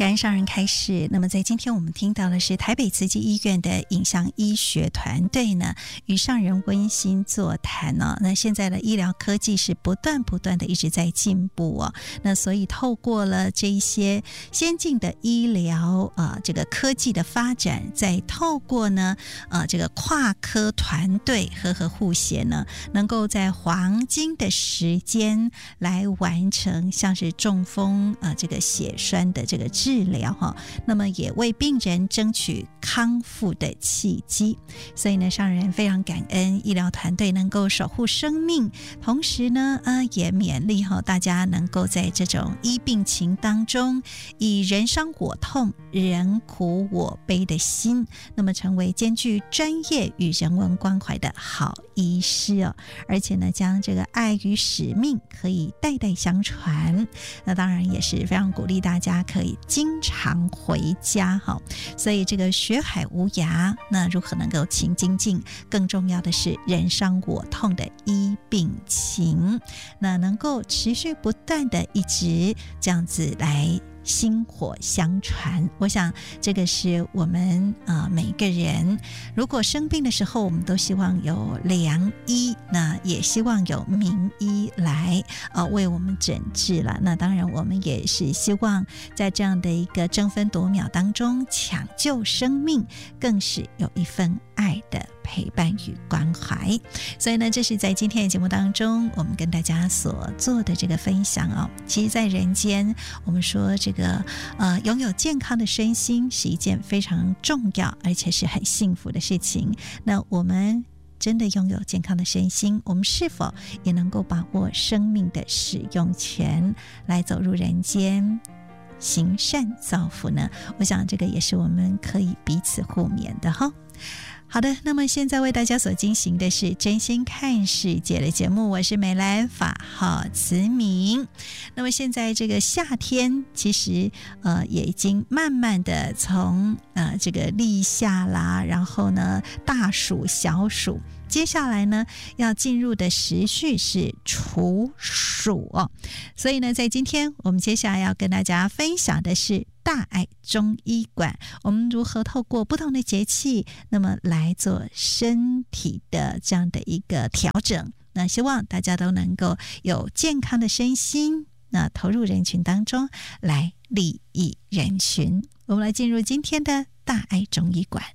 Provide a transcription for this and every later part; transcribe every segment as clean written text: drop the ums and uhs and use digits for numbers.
感恩上人开示。那么在今天我们听到的是台北慈济医院的影像医学团队呢与上人温馨座谈哦。那现在的医疗科技是不断的一直在进步哦。那所以透过了这一些先进的医疗这个科技的发展，再透过呢这个跨科团队和互协呢，能够在黄金的时间来完成像是中风这个血栓的这个治疗哈，那么也为病人争取康复的契机。所以呢，上人非常感恩医疗团队能够守护生命，同时呢也勉励大家能够在这种医病情当中，以人伤我痛、人苦我悲的心，那么成为兼具专业与人文关怀的好医师哦。而且呢，将这个爱与使命可以代代相传。那当然也是非常鼓励大家可以经常回家哈。所以这个学海无涯，那如何能够勤精进？更重要的是人伤我痛的医病情，那能够持续不断的一直这样子来薪火相传。我想这个是我们每一个人如果生病的时候，我们都希望有良医，那也希望有名医来为我们诊治了。那当然我们也是希望在这样的一个争分夺秒当中抢救生命，更是有一份爱的陪伴与关怀。所以呢，这是在今天的节目当中我们跟大家所做的这个分享哦。其实在人间我们说这个拥有健康的身心是一件非常重要而且是很幸福的事情。那我们真的拥有健康的身心，我们是否也能够把握生命的使用权，来走入人间行善造福呢？我想这个也是我们可以彼此互勉的哈。好的，那么现在为大家所进行的是真心看世界的节目，我是美兰，法号慈明。那么现在这个夏天其实也已经慢慢的从这个立夏啦，然后呢大暑小暑，接下来呢要进入的时序是处暑哦。所以呢在今天我们接下来要跟大家分享的是大爱中医馆，我们如何透过不同的节气，那么来做身体的这样的一个调整。那希望大家都能够有健康的身心，那投入人群当中来利益人群。我们来进入今天的大爱中医馆。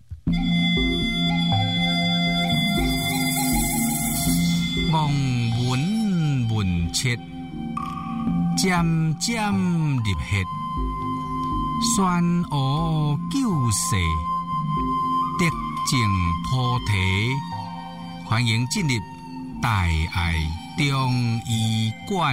望闻问切，渐渐入血，宣谪救世，得正菩提。欢迎进入大爱中医馆。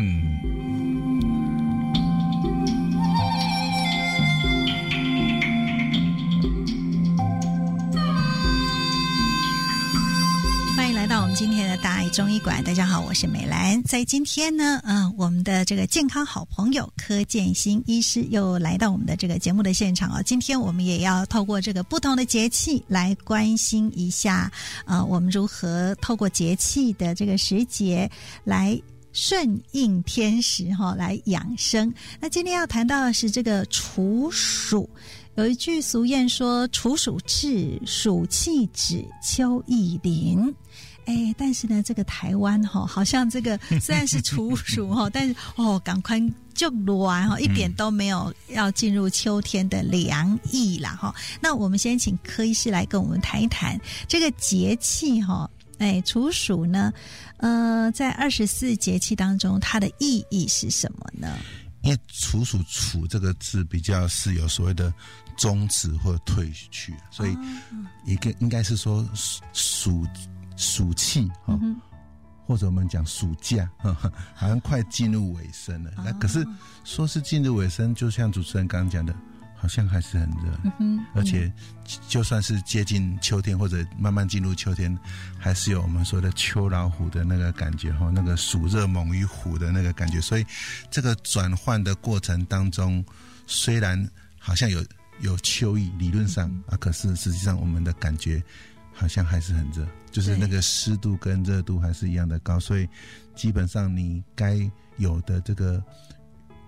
到我们今天的大爱中医馆，大家好，我是美兰。在今天呢我们的这个健康好朋友柯建新医师又来到我们的这个节目的现场今天我们也要透过这个不同的节气来关心一下我们如何透过节气的这个时节来顺应天时来养生。那今天要谈到的是这个处暑。有一句俗谚说，处暑至，暑气止，秋意临。但是呢这个台湾好像这个虽然是处暑但是赶快就暖一点都没有要进入秋天的凉意啦那我们先请柯医师来跟我们谈一谈这个节气处暑呢在24节气当中它的意义是什么呢？ 因为处暑处这个字比较是有所谓的终止或退去，所以应该是说暑气或者我们讲暑假好像快进入尾声了那可是说是进入尾声，就像主持人刚刚讲的，好像还是很热而且就算是接近秋天或者慢慢进入秋天，还是有我们说的秋老虎的那个感觉那个暑热猛于虎的那个感觉。所以这个转换的过程当中，虽然好像有秋意理论上可是实际上我们的感觉好像还是很热，就是那个湿度跟热度还是一样的高，所以基本上你该有的这个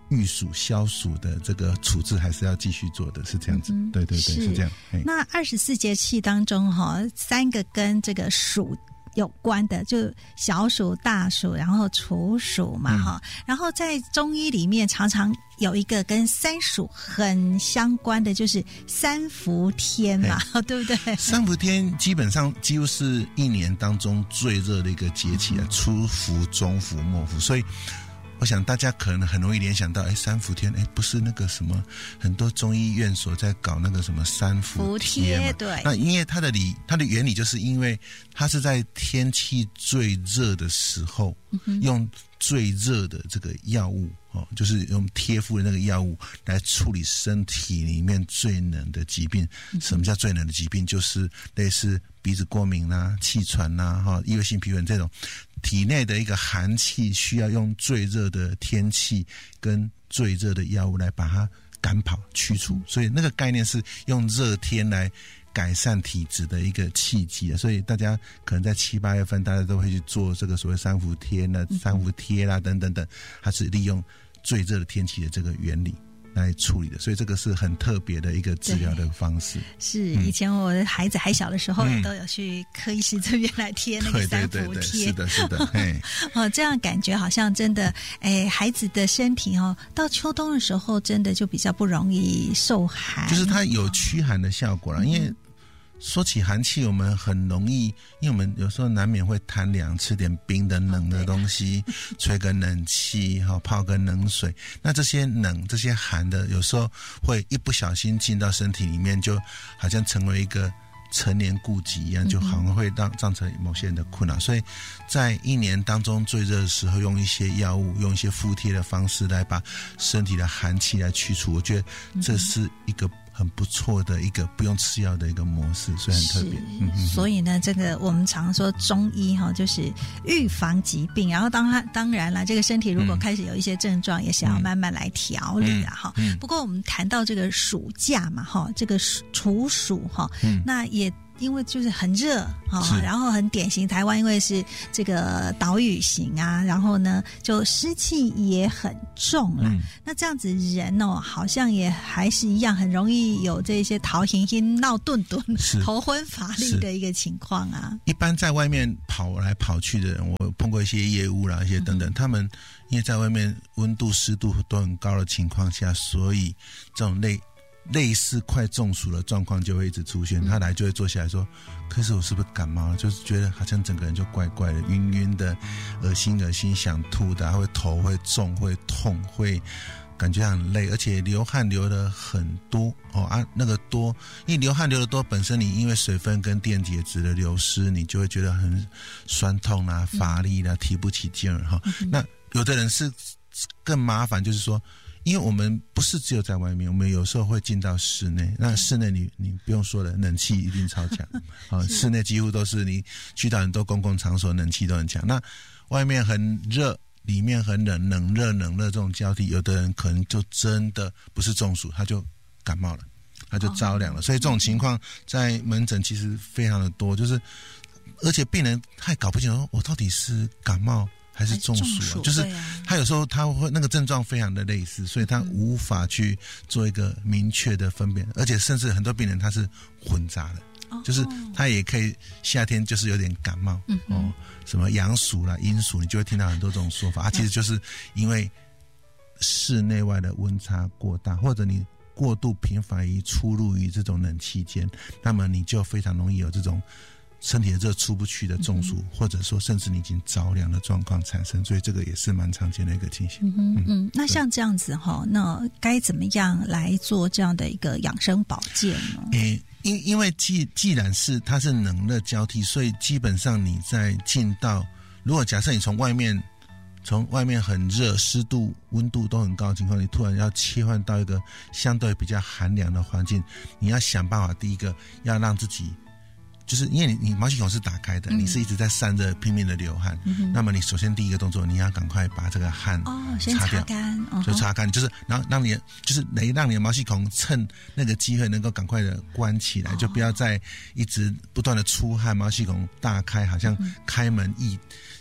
御暑消暑的这个处置还是要继续做的，是这样子。对对对，是这样。 那24节气当中3个跟这个暑有关的，就小暑、大暑，然后处暑嘛然后在中医里面常常有一个跟三暑很相关的，就是三伏天嘛，对不对？ 三伏天基本上几乎是一年当中最热的一个节气初伏、中伏、末伏，所以我想大家可能很容易联想到，三伏天，不是那个什么很多中医院所在搞那个什么三伏贴嘛？ 对。 那因为它的原理就是因为它是在天气最热的时候，用最热的这个药物就是用贴敷的那个药物来处理身体里面最冷的疾病。什么叫最冷的疾病？就是类似鼻子过敏啦、气喘啦、异位性皮肤炎这种体内的一个寒气，需要用最热的天气跟最热的药物来把它赶跑驱除。所以那个概念是用热天来改善体质的一个契机。所以大家可能在7、8月份大家都会去做这个所谓三伏贴啦、三伏贴啦等等等，它是利用最热的天气的这个原理来处理的，所以这个是很特别的一个治疗的方式。 是以前我的孩子还小的时候，都有去柯医师这边来贴那个三伏贴。 对，是的。 这样感觉好像真的，孩子的身体到秋冬的时候，真的就比较不容易受寒， 就是它有驱寒的效果啦。因为说起寒气，我们很容易，因为我们有时候难免会贪凉，吃点冰的冷的东西，吹个冷气，泡个冷水。那这些冷、这些寒的，有时候会一不小心进到身体里面，就好像成为一个陈年痼疾一样，就好像会造成某些人的困扰。所以在一年当中最热的时候，用一些药物，用一些敷贴的方式来把身体的寒气来驱除，我觉得这是一个很不错的一个不用吃药的一个模式，所以很特别。 所以呢，这个我们常说中医就是预防疾病，然后当然了，这个身体如果开始有一些症状，也是要慢慢来调理的不过我们谈到这个暑假嘛这个处暑那也因为就是很热然后很典型，台湾因为是这个岛屿型啊，然后呢就湿气也很重啦。那这样子人好像也还是一样，很容易有这些头晕晕、闹顿顿、头昏乏力的一个情况啊。 一般在外面跑来跑去的人，我碰过一些业务啦，一些等等，他们因为在外面温度、湿度都很高的情况下，所以这种类似快中暑的状况就会一直出现。他来就会坐下来说，可是我是不是感冒了？就是觉得好像整个人就怪怪的，晕晕的，恶心想吐的，会头会重会痛，会感觉很累，而且流汗流的很多那个多，因为流汗流的多，本身你因为水分跟电解质的流失，你就会觉得很酸痛啦、乏力啦、提不起劲儿那有的人是更麻烦，就是说因为我们不是只有在外面，我们有时候会进到室内。那室内你不用说了，冷气一定超强室内几乎都是你去到很多公共场所，冷气都很强。那外面很热，里面很冷，冷热这种交替，有的人可能就真的不是中暑，他就感冒了，他就着凉了。所以这种情况在门诊其实非常的多，就是而且病人他也搞不清楚我到底是感冒还是中暑就是他有时候他会那个症状非常的类似，所以他无法去做一个明确的分辨，而且甚至很多病人他是混杂的，就是他也可以夏天就是有点感冒什么阳暑啦、阴暑，你就会听到很多这种说法其实就是因为室内外的温差过大，或者你过度频繁于出入于这种冷气间，那么你就非常容易有这种身体的热出不去的中暑，或者说甚至你已经着凉的状况产生，所以这个也是蛮常见的一个情形。 那像这样子那该怎么样来做这样的一个养生保健呢？ 因为既然是它是冷热交替，所以基本上你在进到，如果假设你从外面很热，湿度温度都很高的情况，你突然要切换到一个相对比较寒凉的环境，你要想办法，第一个要让自己，就是因为你毛细孔是打开的，你是一直在散热拼命的流汗，那么你首先第一个动作，你要赶快把这个汗先擦掉， 干就擦干，就是然后让你的毛细孔趁那个机会能够赶快的关起来，就不要再一直不断的出汗，毛细孔大开，好像开门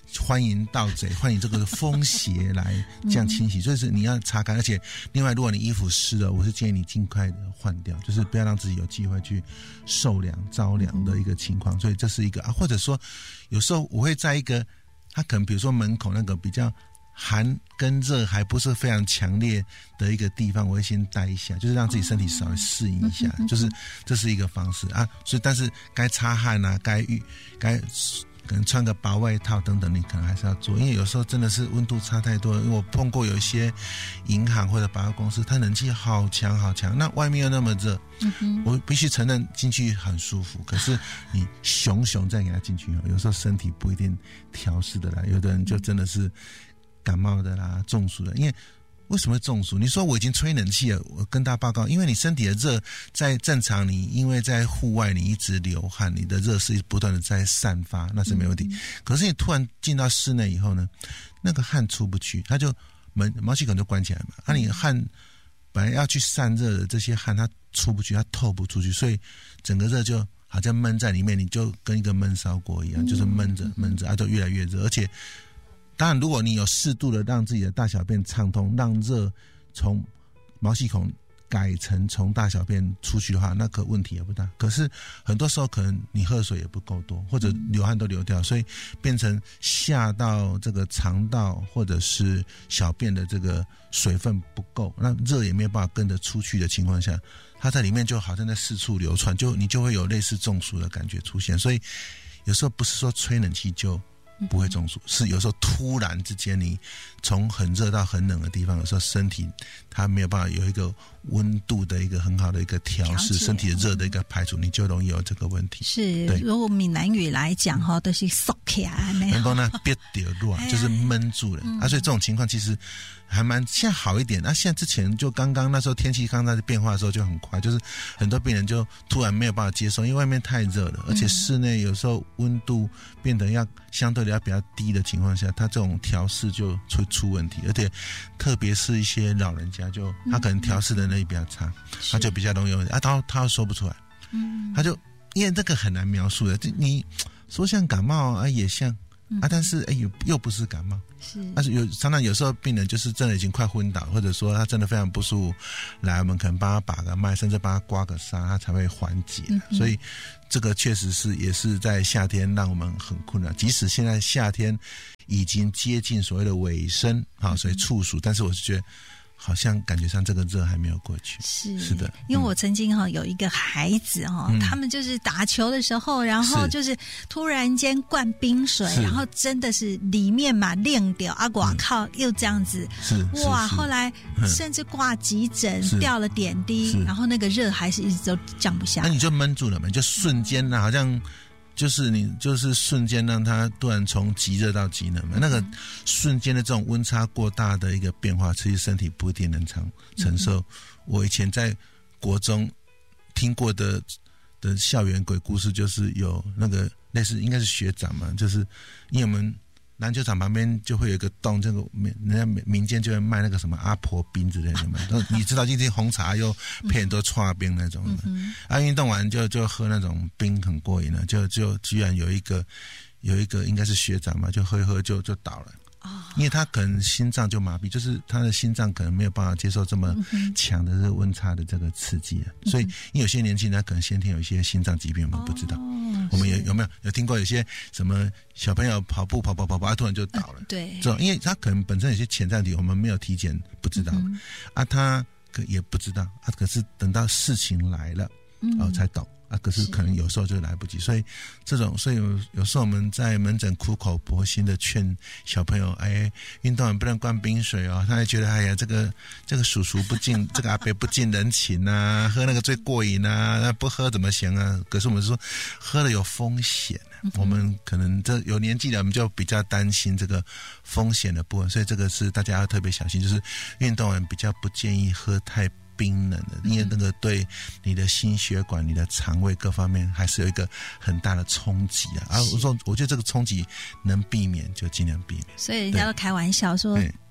欢迎盗贼，欢迎这个风邪来这样清洗，所以是你要擦干。而且另外，如果你衣服湿了，我是建议你尽快的换掉，就是不要让自己有机会去受凉着凉的一个情况。所以这是一个啊，或者说有时候我会在一个他可能比如说门口那个比较寒跟热还不是非常强烈的一个地方，我会先待一下，就是让自己身体稍微适应一下，就是这是一个方式啊。所以但是该擦汗啊，该可能穿个薄外套等等，你可能还是要做，因为有时候真的是温度差太多了。因为我碰过有一些银行或者百货公司，它冷气好强好强，那外面又那么热，我必须承认进去很舒服，可是你熊再给它进去，有时候身体不一定调适的来，有的人就真的是感冒的啦、中暑的。因为为什么会中暑？你说我已经吹冷气了，我跟大家报告，因为你身体的热在正常，你因为在户外你一直流汗，你的热是不断的在散发，那是没问题。可是你突然进到室内以后呢，那个汗出不去，它就毛细孔就关起来嘛，你汗本来要去散热的这些汗它出不去，它透不出去，所以整个热就好像闷在里面，你就跟一个闷烧锅一样，就是闷着它就越来越热。而且当然如果你有适度的让自己的大小便畅通，让热从毛细孔改成从大小便出去的话，那个问题也不大。可是很多时候可能你喝水也不够多，或者流汗都流掉，所以变成下到这个肠道或者是小便的这个水分不够，那热也没有办法跟着出去的情况下，它在里面就好像在四处流窜，你就会有类似中暑的感觉出现。所以有时候不是说吹冷气就不会中暑，是有时候突然之间你从很热到很冷的地方，有时候身体它没有办法有一个温度的一个很好的一个调试，身体的热的一个排除，你就容易有这个问题。 是，如果闽南语来讲都是缩起来那样， 能够呢憋掉乱，就是闷住了所以这种情况其实还蛮现在好一点。现在之前就刚刚那时候天气刚在变化的时候就很快，就是很多病人就突然没有办法接受，因为外面太热了，而且室内有时候温度变得要相对的要比较低的情况下，它这种调试就会出问题。而且特别是一些老人家，就他可能调试的能力比较差，他就比较容易有问题他又说不出来，他就因为这个很难描述的，你说像感冒也像但是又不是感冒，但是常常有时候病人就是真的已经快昏倒，或者说他真的非常不舒服，来我们可能帮他把个脉，甚至帮他刮个痧，他才会缓解。所以这个确实是也是在夏天让我们很困扰，即使现在夏天已经接近所谓的尾声所以处暑，但是我是觉得好像感觉上这个热还没有过去。是的， 因为我曾经有一个孩子他们就是打球的时候，然后就是突然间灌冰水，然后真的是里面嘛亮掉哇靠又这样子哇，后来甚至挂急诊掉了点滴，然后那个热还是一直都降不下来， 那你就闷住了嘛，就瞬间好像就是你就是瞬间让它突然从极热到极冷嘛，那个瞬间的这种温差过大的一个变化，其实身体不一定能承受。我以前在国中听过的校园鬼故事，就是有那个类似应该是学长嘛，就是因为我们篮球场旁边就会有一个洞，这个人家民间就会卖那个什么阿婆冰之类的嘛，你知道今天红茶又配很多剉冰那种的，运动完就喝那种冰很过瘾了，就居然有一个应该是学长嘛，就喝一喝就倒了。因为他可能心脏就麻痹，就是他的心脏可能没有办法接受这么强的这个温差的这个刺激所以因为有些年轻人他可能先天有一些心脏疾病，我们不知道。我们有没有听过有些什么小朋友跑步突然就倒了？ 对， 因为他可能本身有些潜在问题，我们没有体检不知道他也不知道可是等到事情来了才懂可是可能有时候就来不及，所以有时候我们在门诊苦口婆心的劝小朋友，运动员不能灌冰水他还觉得这个叔叔不近这个阿伯不近人情喝那个最过瘾那不喝怎么行可是我们说喝了有风险我们可能这有年纪了，我们就比较担心这个风险的部分，所以这个是大家要特别小心，就是运动员比较不建议喝太冰冷的，因为那个对你的心血管、你的肠胃各方面还是有一个很大的冲击我觉得这个冲击能避免就尽量避免。 所以人家都开玩笑说，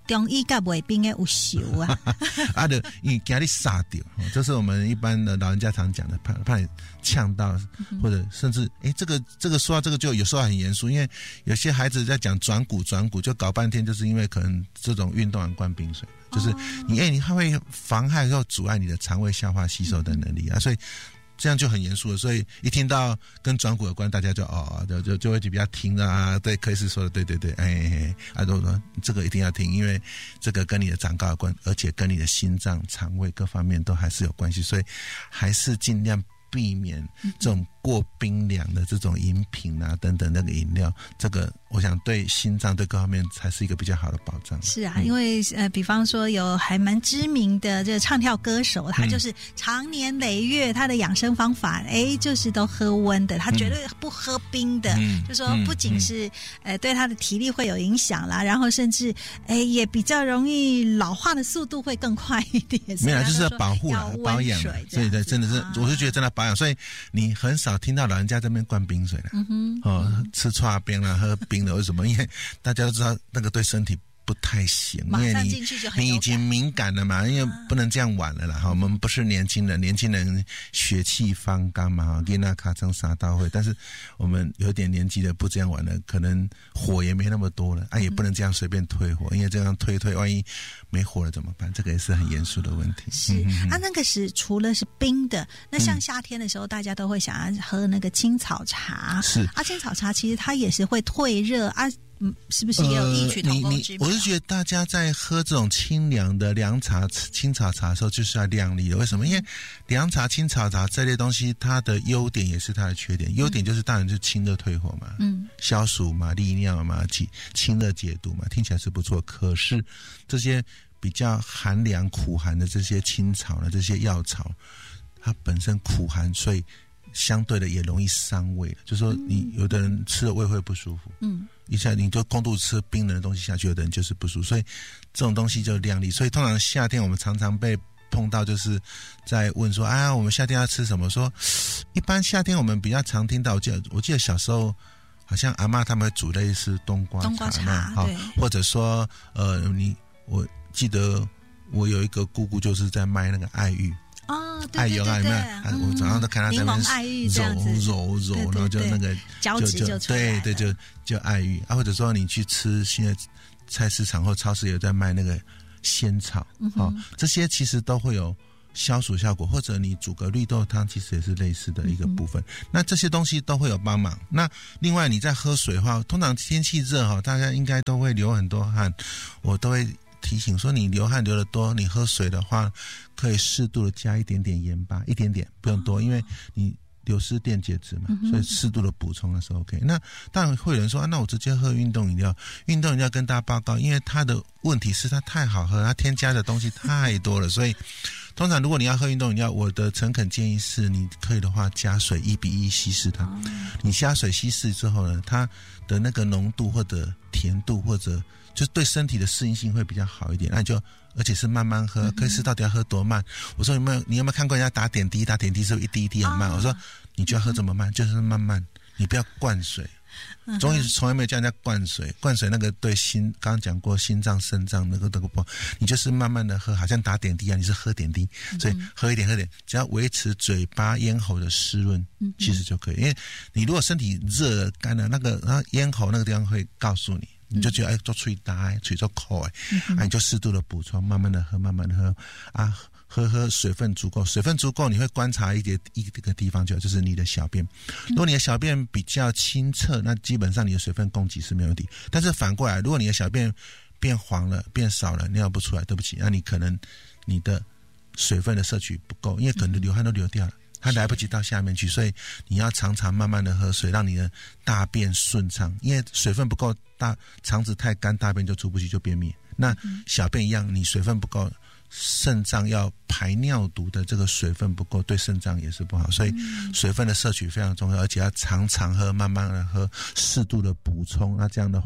中医甲卫兵的有熟啊， 啊的，你给你杀掉，这是我们一般的老人家常讲的，怕你呛到，或者甚至这个说到这个就有时候很严肃，因为有些孩子在讲转骨就搞半天，就是因为可能这种运动完灌冰水，就是你它会妨害或阻碍你的肠胃消化吸收的能力啊，所以。这样就很严肃了，所以一听到跟转骨有关，大家就会比较听啊。对，柯医师说的，对，都说这个一定要听，因为这个跟你的长高有关，而且跟你的心脏、肠胃各方面都还是有关系，所以还是尽量避免这种过冰凉的这种饮品啊等等那个饮料，这个我想对心脏对各方面才是一个比较好的保障。 是啊，因为比方说有还蛮知名的这个唱跳歌手，他就是长年累月他的养生方法，就是都喝温的，他绝对不喝冰的，就说不仅是对他的体力会有影响啦，然后甚至也比较容易老化的速度会更快一点。 没有，就是要保护啦，保养，对，真的是，我是觉得真的保养，所以你很少听到老人家在那边灌冰水了，吃剉冰啦，喝冰的，为什么？因为大家都知道那个对身体不太行，因为你已经敏感了嘛，因为不能这样玩了啦。我们不是年轻人血气方刚嘛，给那卡成杀到会，但是我们有点年纪的不这样玩了，可能火也没那么多了，也不能这样随便退火，因为这样退，万一没火了怎么办？这个也是很严肃的问题。 是那个是除了是冰的，那像夏天的时候，大家都会想要喝那个青草茶，是青草茶其实它也是会退热啊。是不是也有异曲同工之妙？ 我是觉得大家在喝这种清凉的凉茶、青草茶的时候，就是要量力的。为什么？因为凉茶、青草茶这类东西，它的优点也是它的缺点。优点就是当然就清热退火嘛，消暑嘛、利尿嘛、清热解毒嘛，听起来是不错。可是这些比较寒凉、苦寒的这些青草呢，这些药草，它本身苦寒，所以相对的也容易伤胃，就是说你有的人吃了胃会不舒服，一下你就空肚吃冰冷的东西下去，有的人就是不舒服，所以这种东西就量力。所以通常夏天我们常常被碰到，就是在问说我们夏天要吃什么？说一般夏天我们比较常听到，我记得小时候好像阿嬷他们会煮类似冬瓜茶，对，或者说我记得我有一个姑姑就是在卖那个爱玉。 对， 我早上都看他在那边揉，然后就那个胶质就出来了， 对，就爱玉或者说你去吃现在菜市场或超市有在卖那个仙草，这些其实都会有消暑效果，或者你煮个绿豆汤，其实也是类似的一个部分。那这些东西都会有帮忙。那另外你在喝水的话，通常天气热大家应该都会流很多汗，我都会提醒说，你流汗流得多，你喝水的话可以适度的加一点点盐巴，一点点不用多，因为你流失电解质嘛，所以适度的补充的是 OK。那当然会有人说那我直接喝运动饮料跟大家报告，因为它的问题是它太好喝，它添加的东西太多了，所以通常如果你要喝运动饮料，我的诚恳建议是你可以的话加水1:1稀释它，你加水稀释之后呢，它的那个浓度或者甜度或者就是对身体的适应性会比较好一点，那你就而且是慢慢喝。可是到底要喝多慢？我说你有没有看过人家打点滴？打点滴是不是一滴一滴很慢？我说你就要喝这么慢，就是慢慢，你不要灌水。中医从来没有叫人家灌水，灌水那个对刚刚讲过心脏、肾脏那个不好，你就是慢慢的喝，好像打点滴你是喝点滴，所以喝一点，只要维持嘴巴咽喉的湿润，其实就可以。因为你如果身体热了干了，那个咽喉那个地方会告诉你就觉得做嘴大嘴做口你就适度的补充，慢慢的喝喝水分足够，你会观察一个地方就是你的小便。如果你的小便比较清澈，那基本上你的水分供给是没有问题。但是反过来，如果你的小便变黄了、变少了、尿不出来，对不起，那你可能你的水分的摄取不够，因为可能流汗都流掉了，它来不及到下面去，所以你要常常慢慢的喝水，让你的大便顺畅。因为水分不够，肠子太干，大便就出不去，就便秘。那小便一样，你水分不够，肾脏要排尿毒的这个水分不够，对肾脏也是不好，所以水分的摄取非常重要，而且要常常喝，慢慢的喝，适度的补充。那这样的话，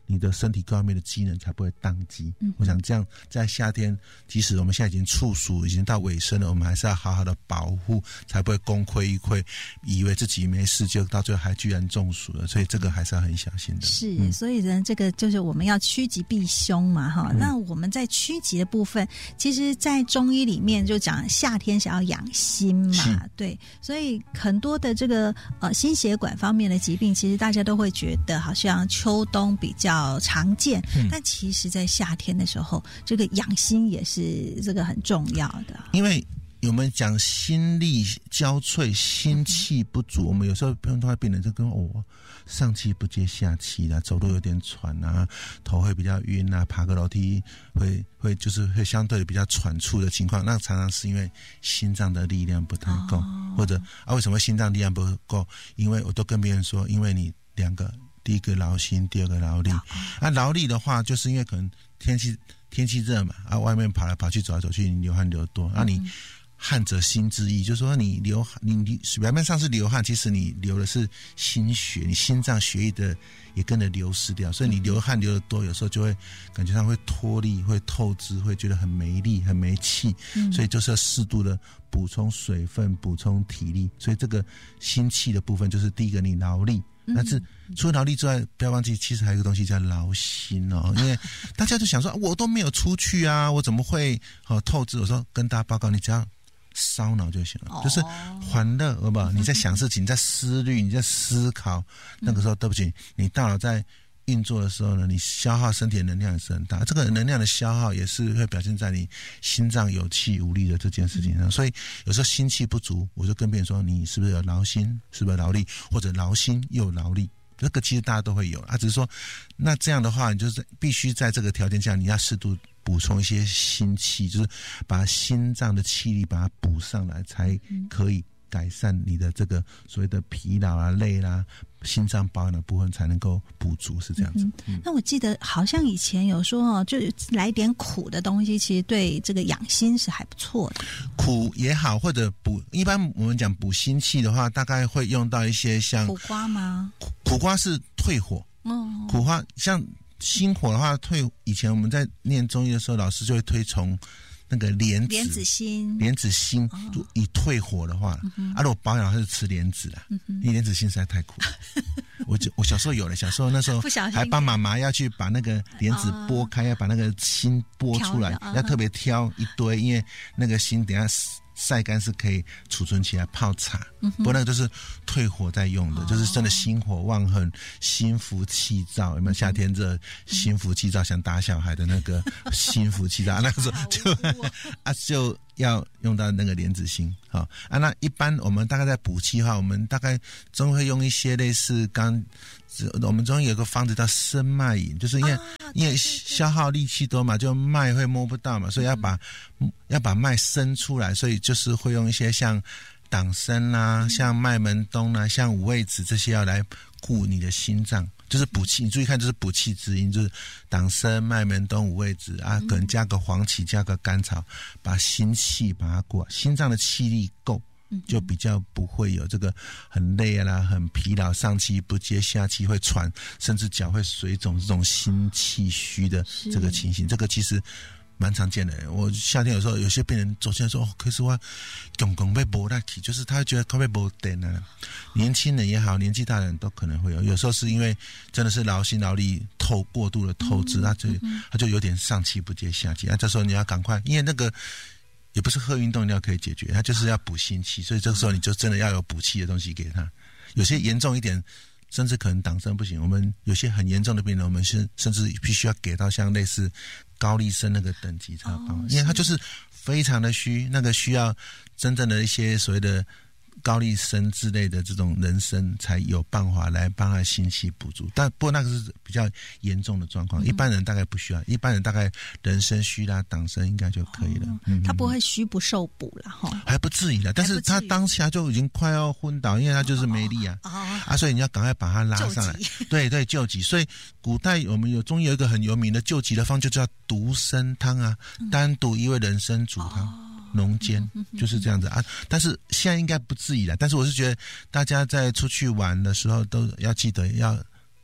你的身体各方面的机能才不会宕机。我想这样在夏天，即使我们现在已经处暑已经到尾声了，我们还是要好好的保护，才不会功亏一篑，以为自己没事，就到最后还居然中暑了，所以这个还是要很小心的。 是，所以呢，这个就是我们要趋吉避凶嘛，哈。那我们在趋吉的部分，其实在中医里面就讲夏天想要养心嘛，对，所以很多的这个心血管方面的疾病，其实大家都会觉得好像秋冬比较常见，但其实在夏天的时候，这个养心也是这个很重要的。 因为我们讲心力交瘁，心气不足，我们有时候碰到病人就跟我上气不接下气啦，走路有点喘啊，头会比较晕啊，爬个楼梯会就是会相对比较喘促的情况，那常常是因为心脏的力量不太够，或者为什么心脏力量不够？因为我都跟别人说，因为你两个，第一个劳心，第二个劳力。劳力的话，就是因为可能天气热嘛，外面跑来跑去走来走去，你流汗流多，你汗者心之意，就是说你表面上是流汗，其实你流的是心血，你心脏血液的也跟着流失掉，所以你流汗流得多，有时候就会感觉上会脱力，会透支，会觉得很没力，很没气，所以就是要适度的补充水分，补充体力。所以这个心气的部分，就是第一个你劳力。但是除了劳力之外，不要忘记，其实还有一个东西叫劳心哦。因为大家就想说，我都没有出去啊，我怎么会透支？我说跟大家报告，你只要烧脑就行了，就是欢乐，好不好？你在想事情，你在思虑，你在思考，那个时候对不起，你大脑在运作的时候呢，你消耗身体的能量也是很大，这个能量的消耗也是会表现在你心脏有气无力的这件事情上。所以有时候心气不足，我就跟别人说，你是不是有劳心，是不是有劳力，或者劳心又有劳力，这个其实大家都会有只是说那这样的话，你就是必须在这个条件下，你要适度补充一些心气，就是把心脏的气力把它补上来，才可以改善你的这个所谓的疲劳啊、累啦、心脏保养的部分才能够补足，是这样子。 那我记得好像以前有说就来点苦的东西，其实对这个养心是还不错的。 苦也好，或者一般我们讲补心气的话，大概会用到一些像苦瓜吗？ 苦瓜是退火，苦瓜像心火的话以前我们在念中医的时候，老师就会推崇那个莲子心，以退火的话，如果保养还是吃莲子啦，因为莲子心实在太苦了。我小时候有了，小时候那时候还帮妈妈要去把那个莲子剥开，要把那个心剥出来，要特别挑一堆，因为那个心等一下晒干是可以储存起来泡茶，不过那个就是退火在用的，就是真的心火旺盛，心浮气躁，有没有？夏天热，心浮气躁，想打小孩的那个心浮气躁，那个时候就要用到那个莲子心。那一般我们大概在补气的话，我们大概中会用一些类似我们中医有个方子叫生脉饮，就是因为消耗力气多嘛，就脉会摸不到嘛，所以要把脉生出来，所以就是会用一些像党参啦、像麦门冬啦、像五味子这些要来顾你的心脏，就是补气。你注意看，就是补气之音，就是党参、麦门冬、五味子可能加个黄芪，加个甘草，把心气把它过，心脏的气力够，就比较不会有这个很累啦、很疲劳、上气不接下气会喘，甚至脚会水肿这种心气虚的这个情形。这个其实蛮常见的。我夏天有时候有些病人走进来说，可是我公公被没力气，就是他会觉得他被没电啊。年轻人也好，年纪大的人都可能会有，有时候是因为真的是劳心劳力过度的透支，他就有点上气不接下气。这时候你要赶快，因为那个也不是喝运动药可以解决，它就是要补心气，所以这个时候你就真的要有补气的东西给他。有些严重一点，甚至可能党参不行，我们有些很严重的病人，我们甚至必须要给到像类似高丽参那个等级才有办法，因为它就是非常的虚，那个需要真正的一些所谓的高丽参之类的这种人参才有办法来帮他心气补足，不过那个是比较严重的状况，一般人大概不需要，一般人大概人参虚啦、党参应该就可以了。 他不会虚不受补了还不至于了，但是他当下就已经快要昏倒，因为他就是没力所以你要赶快把他拉上来，对，救急。所以古代我们中医有一个很有名的救急的方，就叫独参汤单独一味人参煮汤。浓煎就是这样子但是现在应该不至于了。但是我是觉得大家在出去玩的时候都要记得要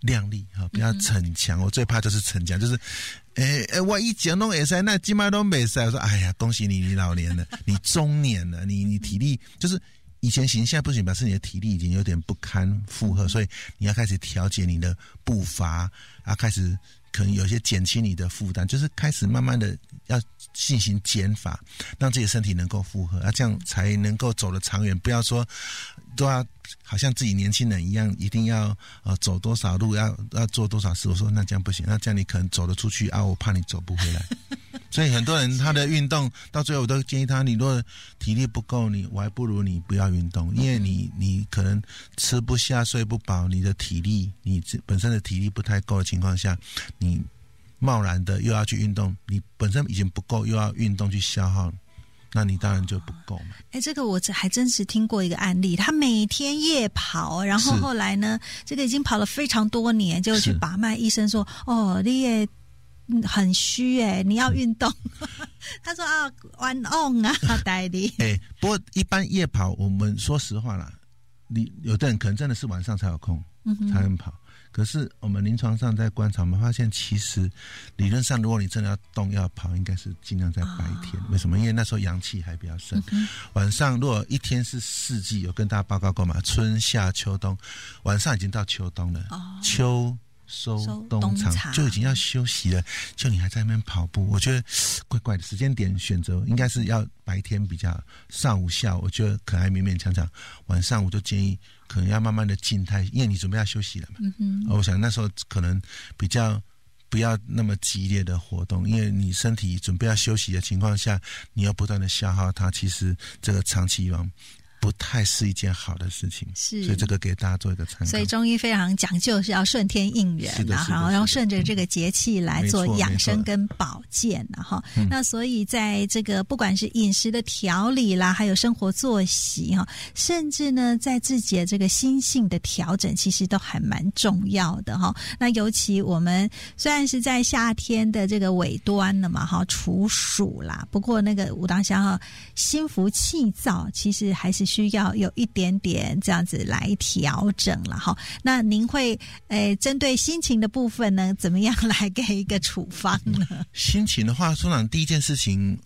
靓丽哈，不要逞强。我最怕就是逞强，就是我以前都会使，那今麦都没使。我说哎呀，恭喜你，你老年了，你中年了，你体力就是以前行，现在不行，表示你的体力已经有点不堪负荷，所以你要开始调节你的步伐，开始可能有些减轻你的负担，就是开始慢慢的要进行减法，让自己的身体能够负荷，这样才能够走得长远。不要说都要好像自己年轻人一样，一定要走多少路，要做多少事。我说那这样不行，那这样你可能走得出去我怕你走不回来。所以很多人他的运动到最后，我都建议他，你如果体力不够，我还不如你不要运动，因为你可能吃不下睡不饱，你的体力你本身的体力不太够的情况下，你贸然的又要去运动，你本身已经不够，又要运动去消耗，那你当然就不够嘛。 这个我还真是听过一个案例，他每天夜跑，然后后来呢，这个已经跑了非常多年，就去把脉，医生说你也很虚你要运动。他说玩 on 代理。 不过一般夜跑，我们说实话啦，有的人可能真的是晚上才有空才能跑。可是我们临床上在观察，我们发现其实理论上，如果你真的要动要跑，应该是尽量在白天。为什么？因为那时候阳气还比较盛。晚上如果一天是四季，有跟大家报告过嘛，春夏秋冬，晚上已经到秋冬了，秋收冬藏就已经要休息了，就你还在那边跑步，我觉得怪怪的。时间点选择应该是要白天比较，上午下午我觉得可能还勉勉强强，晚上我就建议可能要慢慢的静态，因为你准备要休息了嘛。我想那时候可能比较不要那么激烈的活动，因为你身体准备要休息的情况下，你要不断的消耗它，其实这个长期以往不太是一件好的事情，所以这个给大家做一个参考。 所以中医非常讲究是要顺天应人，然后顺着这个节气来做养生跟保健哈。那所以在这个不管是饮食的调理啦，还有生活作息哈，甚至呢在自己的这个心性的调整，其实都还蛮重要的哈。那尤其我们虽然是在夏天的这个尾端了嘛哈，处暑啦，不过那个武当乡哈，心浮气躁，其实还是需要有一点点这样子来调整了哈。那您会针对心情的部分呢，怎么样来给一个处方呢？ 心情的话，通常第一件事情，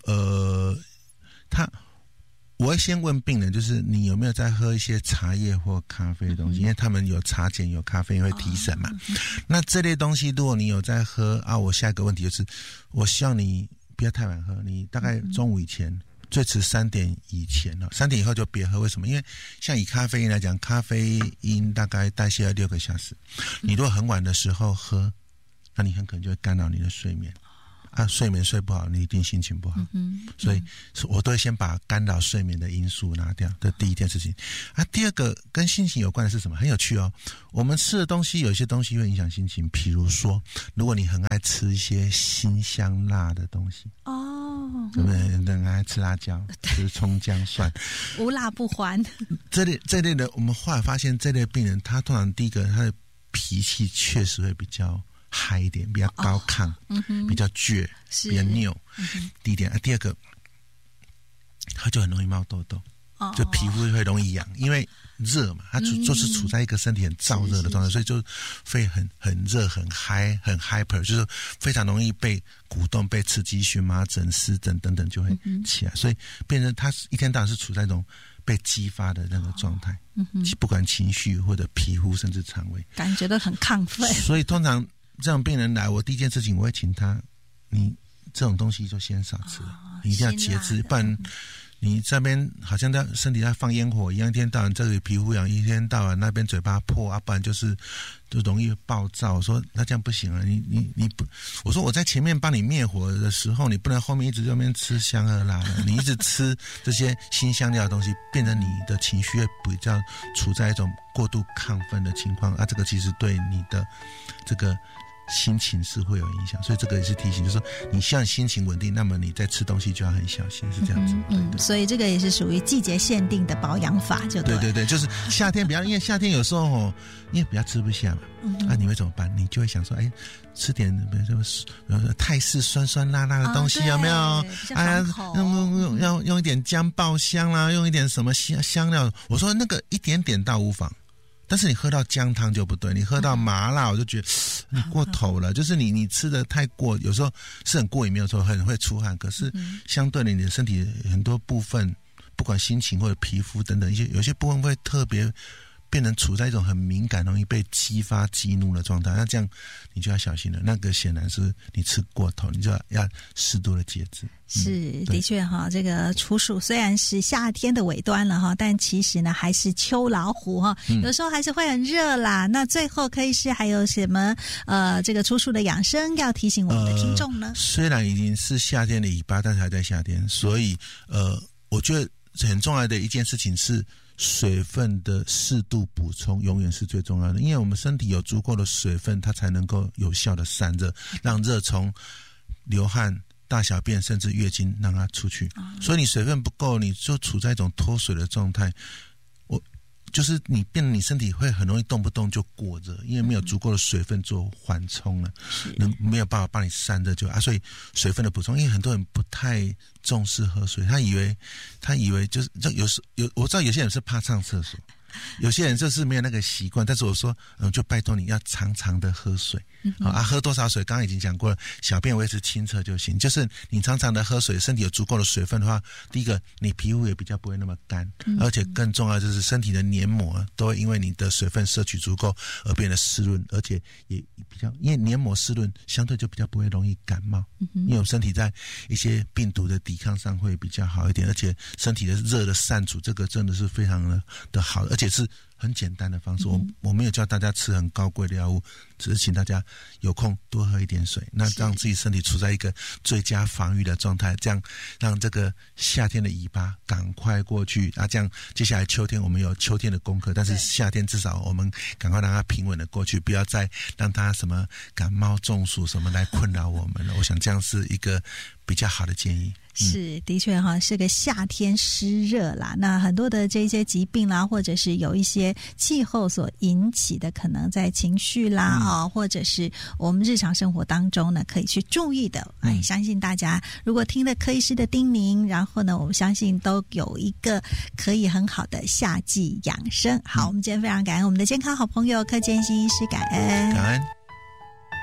我会先问病人，就是你有没有在喝一些茶叶或咖啡的东西，因为他们有茶碱有咖啡因会提神嘛。那这类东西如果你有在喝我下一个问题就是，我希望你不要太晚喝，你大概中午以前。最迟3点以前3点以后就别喝。为什么？因为像以咖啡因来讲，咖啡因大概代谢要6个小时，你如果很晚的时候喝，那你很可能就会干扰你的睡眠睡眠睡不好，你一定心情不好。所以我都会先把干扰睡眠的因素拿掉，这第一件事情。第二个跟心情有关的是什么？很有趣哦。我们吃的东西有一些东西会影响心情，比如说如果你很爱吃一些辛香辣的东西有没有人爱吃辣椒、吃葱姜蒜？ 无辣不欢。 这类的，我们后来发现，这类病人他通常第一个他的脾气确实会比较嗨一点，比较高亢，比较倔，比较拗。第一点第二个，他就很容易冒痘痘，就皮肤会容易痒，因为热嘛，他就是处在一个身体很燥热的状态，所以就会很热、很嗨、很 hyper， 就是非常容易被鼓动、被刺激，荨麻疹、湿疹等等就会起来，所以变成他一天到晚是处在一种被激发的那个状态，不管情绪或者皮肤甚至肠胃， 感觉都很亢奋。 所以通常这种病人来，我第一件事情我会请他，你这种东西就先少吃了，你一定要节制，不然你这边好像在身体在放烟火一样，一天到晚这里皮肤痒，一天到晚那边嘴巴破不然就容易暴躁。我说那这样不行了，你不，我说我在前面帮你灭火的时候，你不能后面一直在那边吃香和辣的，你一直吃这些辛香料的东西，变成你的情绪会比较处在一种过度亢奋的情况这个其实对你的这个心情是会有影响，所以这个也是提醒，就是说你希望心情稳定，那么你在吃东西就要很小心，是这样子。 所以这个也是属于季节限定的保养法，就对，就是夏天因为夏天有时候因为比较吃不下嘛，你会怎么办？你就会想说，吃点比如说泰式酸酸辣辣的东西，有没有？用一点姜爆香啦，用一点什么香料。我说那个一点点倒无妨。 但是你喝到姜汤就不对，你喝到麻辣我就觉得你过头了，就是你吃的太过，有时候是很过瘾没有错，很会出汗，可是相对的你的身体很多部分，不管心情或者皮肤等等有些部分会特别变成处在一种很敏感容易被激发激怒的状态，那这样你就要小心了，那个显然是你吃过头，你就要适度的节制。 是，的确哈，这个处暑虽然是夏天的尾端了哈，但其实呢还是秋老虎哈，有时候还是会很热啦。那最后柯医师还有什么这个处暑的养生要提醒我们的听众呢？ 虽然已经是夏天的尾巴，但是还在夏天，所以我觉得很重要的一件事情是水分的适度补充永远是最重要的，因为我们身体有足够的水分，它才能够有效的散热，让热从流汗、大小便甚至月经让它出去。所以你水分不够，你就处在一种脱水的状态，就是你身体会很容易动不动就过热，因为没有足够的水分做缓冲了，没有办法帮你散热所以水分的补充，因为很多人不太重视喝水，他以为就是我知道有些人是怕上厕所，有些人就是没有那个习惯，但是我说就拜托你要常常的喝水。喝多少水刚刚已经讲过了，小便维持清澈就行，就是你常常的喝水，身体有足够的水分的话，第一个你皮肤也比较不会那么干，而且更重要就是身体的黏膜都会因为你的水分摄取足够而变得湿润，而且也比较因为黏膜湿润相对就比较不会容易感冒，因为我们身体在一些病毒的抵抗上会比较好一点，而且身体的热的散除这个真的是非常的好，而且是很简单的方式，我没有叫大家吃很高贵的药物，只是请大家有空多喝一点水，那让自己身体处在一个最佳防御的状态，这样让这个夏天的尾巴赶快过去这样接下来秋天我们有秋天的功课，但是夏天至少我们赶快让它平稳的过去，不要再让它什么感冒中暑什么来困扰我们了。我想这样是一个比较好的建议。 是，的确哈，是个夏天湿热啦。那很多的这些疾病啦，或者是有一些气候所引起的，可能在情绪啦或者是我们日常生活当中呢，可以去注意的。相信大家如果听了柯医师的叮咛，然后呢，我们相信都有一个可以很好的夏季养生。好，我们今天非常感恩我们的健康好朋友柯建新医师，感恩。